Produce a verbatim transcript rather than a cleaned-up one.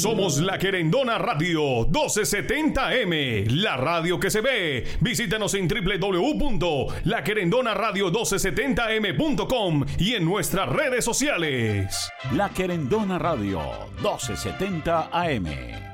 Somos La Querendona Radio doce setenta M, la radio que se ve. Visítanos en doble u doble u doble u punto la querendona radio doce setenta m punto com y en nuestras redes sociales. La Querendona Radio doce setenta A M.